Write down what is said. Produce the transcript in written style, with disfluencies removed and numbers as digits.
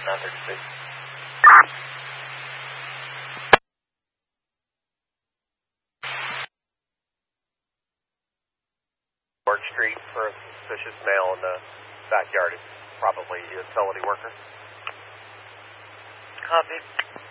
936. Ward Street for a suspicious male in the backyard. It's probably a utility worker. Copy.